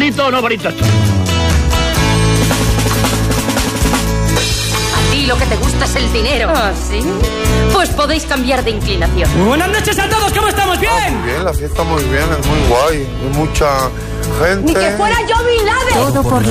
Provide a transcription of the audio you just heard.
bonito o no bonito esto. A ti lo que te gusta es el dinero. ¿Ah, sí? Pues podéis cambiar de inclinación. Muy buenas noches a todos, ¿cómo estamos? ¿Bien? Muy bien, la fiesta muy bien, es muy guay. Hay mucha gente. Ni que fuera yo Bin Laden. Todo por